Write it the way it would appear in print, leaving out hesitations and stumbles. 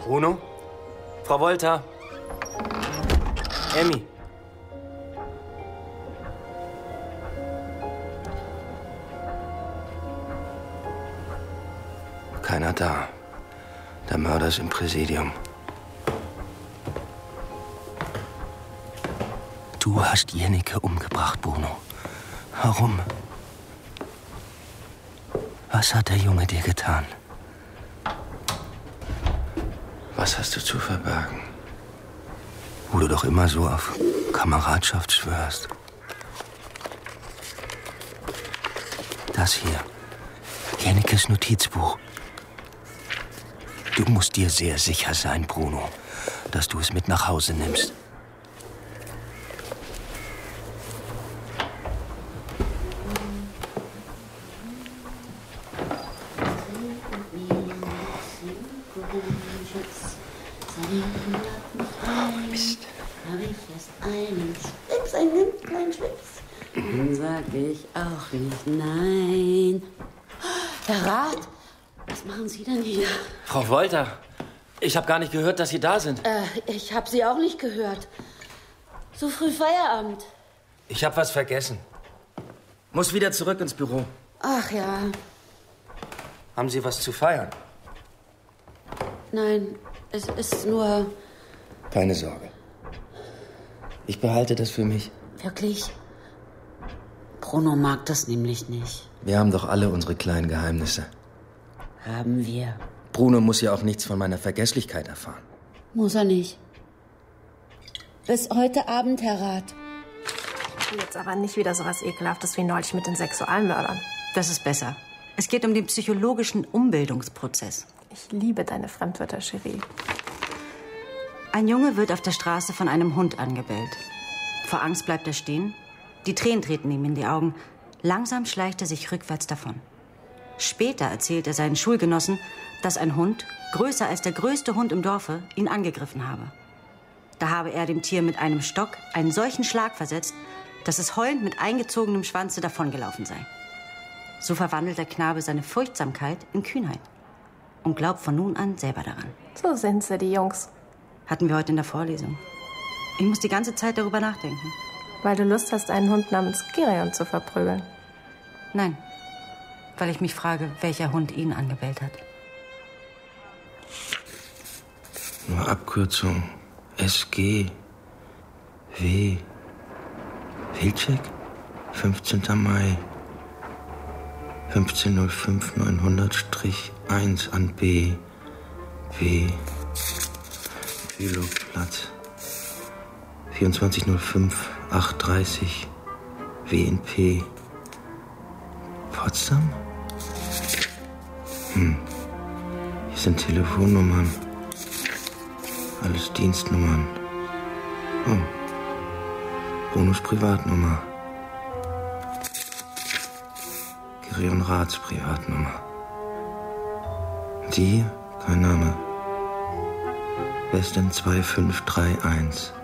Bruno? Frau Wolter? Emmy? Keiner da. Der Mörder ist im Präsidium. Du hast Jennike umgebracht, Bruno. Warum? Was hat der Junge dir getan? Was hast du zu verbergen? Wo du doch immer so auf Kameradschaft schwörst. Das hier. Jennikes Notizbuch. Du musst dir sehr sicher sein, Bruno, dass du es mit nach Hause nimmst. Mist. Hab ich erst einen kleinen Schwips. Dann sag ich auch nicht nein. Herr Rat, was machen Sie denn hier? Frau Wolter, ich habe gar nicht gehört, dass Sie da sind. Ich habe Sie auch nicht gehört. So früh Feierabend. Ich habe was vergessen. Muss wieder zurück ins Büro. Ach ja. Haben Sie was zu feiern? Nein, es ist nur... Keine Sorge. Ich behalte das für mich. Wirklich? Bruno mag das nämlich nicht. Wir haben doch alle unsere kleinen Geheimnisse. Haben wir. Bruno muss ja auch nichts von meiner Vergesslichkeit erfahren. Muss er nicht. Bis heute Abend, Herr Rat. Jetzt aber nicht wieder so was Ekelhaftes wie neulich mit den Sexualmördern. Das ist besser. Es geht um den psychologischen Umbildungsprozess. Ich liebe deine Fremdwörter, Cherie. Ein Junge wird auf der Straße von einem Hund angebellt. Vor Angst bleibt er stehen. Die Tränen treten ihm in die Augen. Langsam schleicht er sich rückwärts davon. Später erzählt er seinen Schulgenossen, dass ein Hund, größer als der größte Hund im Dorfe, ihn angegriffen habe. Da habe er dem Tier mit einem Stock einen solchen Schlag versetzt, dass es heulend mit eingezogenem Schwanze davongelaufen sei. So verwandelt der Knabe seine Furchtsamkeit in Kühnheit und glaubt von nun an selber daran. So sind sie, die Jungs. Hatten wir heute in der Vorlesung. Ich muss die ganze Zeit darüber nachdenken. Weil du Lust hast, einen Hund namens Gerion zu verprügeln. Nein, weil ich mich frage, welcher Hund ihn angebellt hat. Nur Abkürzung. SG. W. Wilczek? 15. Mai. 1505 900-1 an B. W. Bülowplatz. 2405 830 WNP. Potsdam? Hier sind Telefonnummern. Alles Dienstnummern. Oh. Brunos Privatnummer. Gerion Rats Privatnummer. Die? Kein Name. Wer ist denn 2531?